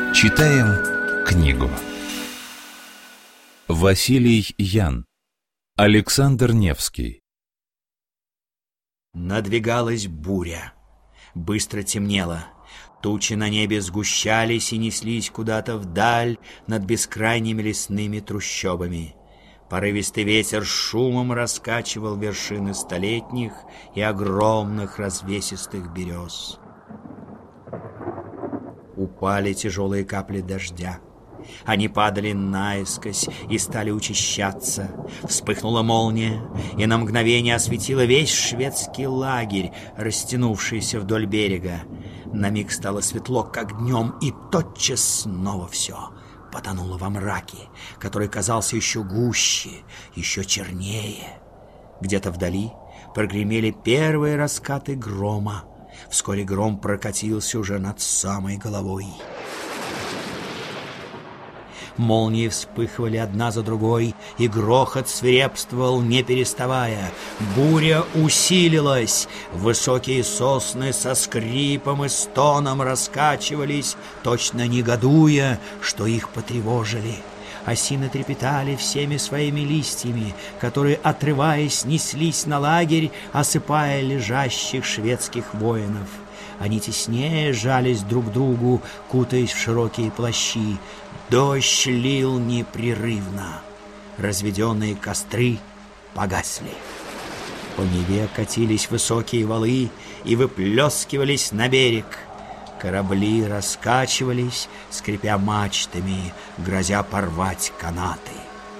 Читаем книгу. Василий Ян. Александр Невский. Надвигалась буря. Быстро темнело. Тучи на небе сгущались и неслись куда-то вдаль над бескрайними лесными трущобами. Порывистый ветер шумом раскачивал вершины столетних и огромных развесистых берез. Упали тяжелые капли дождя. Они падали наискось и стали учащаться. Вспыхнула молния, и на мгновение осветила весь шведский лагерь, растянувшийся вдоль берега. На миг стало светло, как днем, и тотчас снова все потонуло во мраке, который казался еще гуще, еще чернее. Где-то вдали прогремели первые раскаты грома. Вскоре гром прокатился уже над самой головой. Молнии вспыхивали одна за другой, и грохот свирепствовал, не переставая. Буря усилилась. Высокие сосны со скрипом и стоном раскачивались, точно негодуя, что их потревожили. Осины трепетали всеми своими листьями, которые, отрываясь, неслись на лагерь, осыпая лежащих шведских воинов. Они теснее жались друг к другу, кутаясь в широкие плащи. Дождь лил непрерывно. Разведенные костры погасли. По Неве катились высокие валы и выплескивались на берег. Корабли раскачивались, скрипя мачтами, грозя порвать канаты.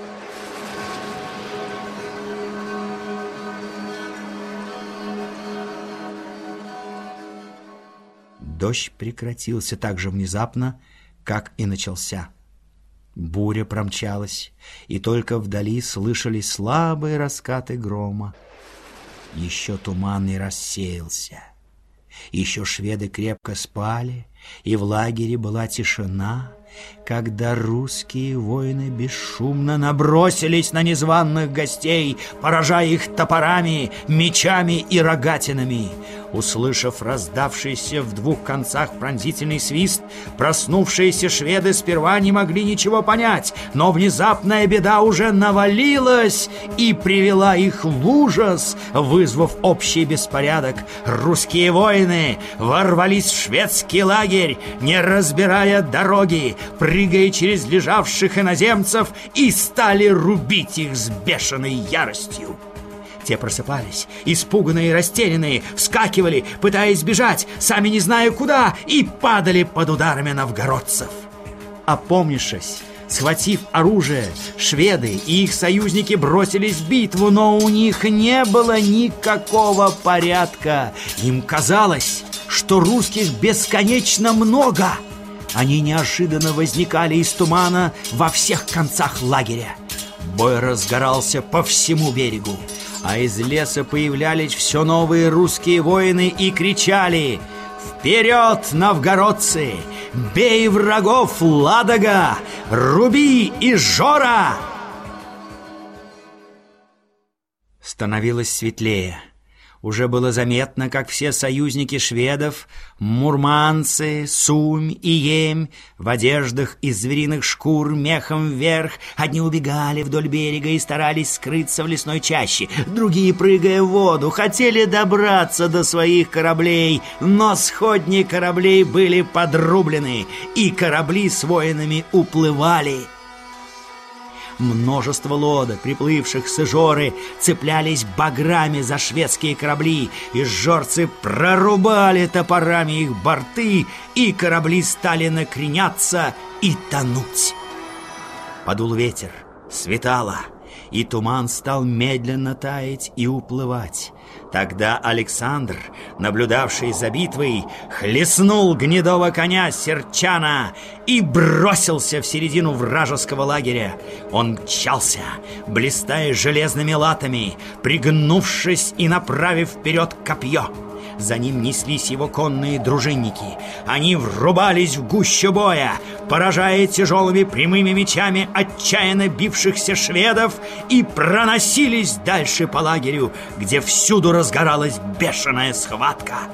Дождь прекратился так же внезапно, как и начался. Буря промчалась, и только вдали слышались слабые раскаты грома. Еще туман не рассеялся. Еще шведы крепко спали, и в лагере была тишина, когда русские воины бесшумно набросились на незваных гостей, поражая их топорами, мечами и рогатинами. Услышав раздавшийся в двух концах пронзительный свист, проснувшиеся шведы сперва не могли ничего понять, но внезапная беда уже навалилась и привела их в ужас, вызвав общий беспорядок. Русские воины ворвались в шведский лагерь, не разбирая дороги, прыгая через лежавших иноземцев, и стали рубить их с бешеной яростью. Те просыпались, испуганные и растерянные, вскакивали, пытаясь бежать, сами не зная куда, и падали под ударами новгородцев. Опомнившись, схватив оружие, шведы и их союзники бросились в битву, но у них не было никакого порядка. Им казалось, что русских бесконечно много. Они неожиданно возникали из тумана во всех концах лагеря. Бой разгорался по всему берегу, а из леса появлялись все новые русские воины и кричали: «Вперед, новгородцы! Бей врагов, Ладога! Руби и Жора!» Становилось светлее. Уже было заметно, как все союзники шведов, мурманцы, Сумь и Емь, в одеждах из звериных шкур мехом вверх, одни убегали вдоль берега и старались скрыться в лесной чаще, другие, прыгая в воду, хотели добраться до своих кораблей, но сходни кораблей были подрублены, и корабли с воинами уплывали. Множество лодок, приплывших с Ижоры, цеплялись баграми за шведские корабли, и жорцы прорубали топорами их борты, и корабли стали накреняться и тонуть. Подул ветер, светало, и туман стал медленно таять и уплывать. Тогда Александр, наблюдавший за битвой, хлестнул гнедого коня Серчана и бросился в середину вражеского лагеря. Он мчался, блистая железными латами, пригнувшись и направив вперед копье. За ним неслись его конные дружинники. Они врубались в гущу боя, поражая тяжелыми прямыми мечами отчаянно бившихся шведов, и проносились дальше по лагерю, где всюду разгоралась бешеная схватка.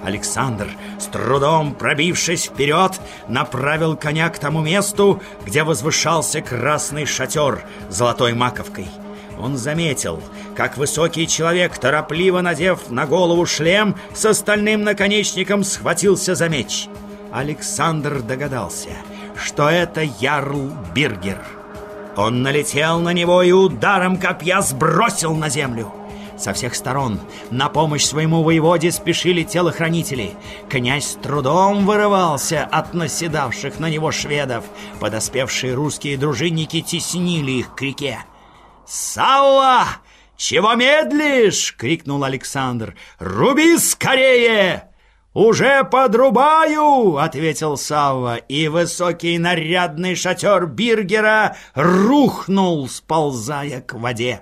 Александр, с трудом пробившись вперед, направил коня к тому месту, где возвышался красный шатер с золотой маковкой. Он заметил, как высокий человек, торопливо надев на голову шлем, с остальным наконечником схватился за меч. Александр догадался, что это ярл Биргер. Он налетел на него и ударом копья сбросил на землю. Со всех сторон на помощь своему воеводе спешили телохранители. Князь с трудом вырывался от наседавших на него шведов. Подоспевшие русские дружинники теснили их к реке. «Савва! Чего медлишь?» — крикнул Александр. «Руби скорее!» «Уже подрубаю!» — ответил Савва, и высокий нарядный шатер Биргера рухнул, сползая к воде.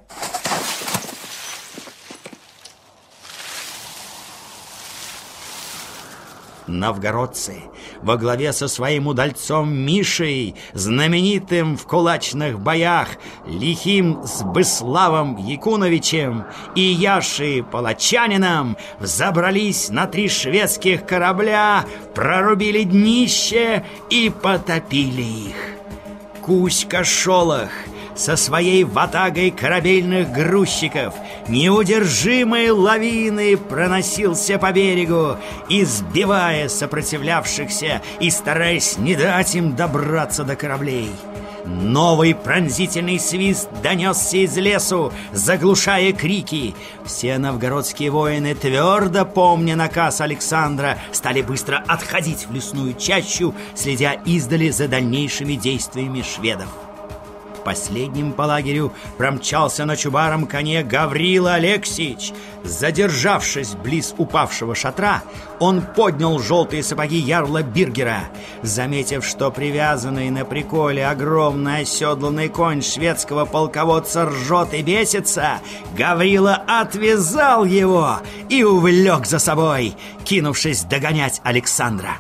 Новгородцы во главе со своим удальцом Мишей, знаменитым в кулачных боях, лихим Сбыславом Якуновичем и Яшей Палачанином, взобрались на 3 шведских корабля, прорубили днище и потопили их. Кузька-Шолох со своей ватагой корабельных грузчиков неудержимой лавиной проносился по берегу, избивая сопротивлявшихся и стараясь не дать им добраться до кораблей. Новый пронзительный свист донесся из лесу, заглушая крики. Все новгородские воины, твердо помня наказ Александра, стали быстро отходить в лесную чащу, следя издали за дальнейшими действиями шведов. Последним по лагерю промчался на чубаром коне Гаврила Алексеевич. Задержавшись близ упавшего шатра, он поднял желтые сапоги ярла Биргера. Заметив, что привязанный на приколе огромный оседланный конь шведского полководца ржет и бесится, Гаврила отвязал его и увлек за собой, кинувшись догонять Александра.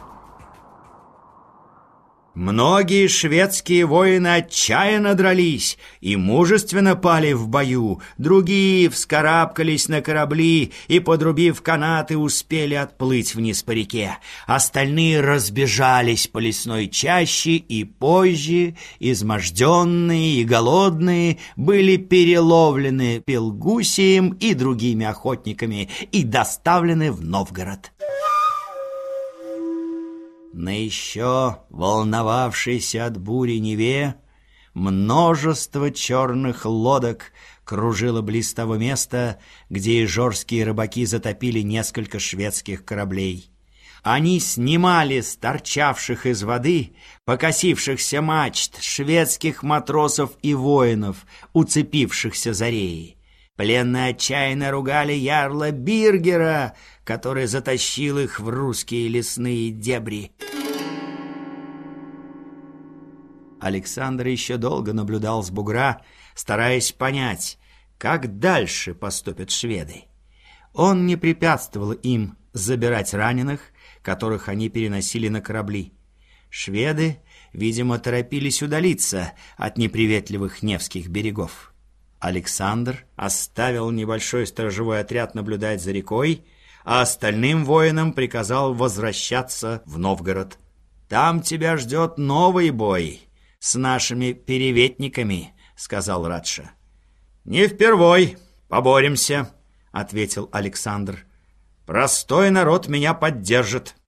Многие шведские воины отчаянно дрались и мужественно пали в бою. Другие вскарабкались на корабли и, подрубив канаты, успели отплыть вниз по реке. Остальные разбежались по лесной чаще и позже, изможденные и голодные, были переловлены Пелгусием и другими охотниками и доставлены в Новгород. На еще волновавшейся от бури Неве множество черных лодок кружило близ того места, где ижорские рыбаки затопили несколько шведских кораблей. Они снимали с торчавших из воды покосившихся мачт шведских матросов и воинов, уцепившихся за реи. Пленные отчаянно ругали ярла Биргера, который затащил их в русские лесные дебри. Александр еще долго наблюдал с бугра, стараясь понять, как дальше поступят шведы. Он не препятствовал им забирать раненых, которых они переносили на корабли. Шведы, видимо, торопились удалиться от неприветливых Невских берегов. Александр оставил небольшой сторожевой отряд наблюдать за рекой, а остальным воинам приказал возвращаться в Новгород. «Там тебя ждет новый бой с нашими переветниками», — сказал Радша. «Не впервой поборемся», — ответил Александр. «Простой народ меня поддержит».